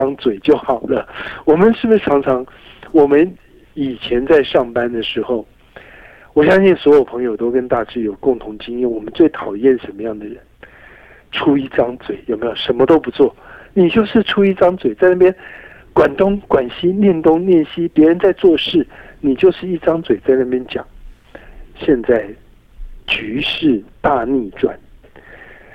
张嘴就好了。我们是不是常常，我们以前在上班的时候，我相信所有朋友都跟大致有共同经验，我们最讨厌什么样的人？出一张嘴，有没有？什么都不做，你就是出一张嘴，在那边管东管西，念东念西，别人在做事，你就是一张嘴在那边讲。现在局势大逆转，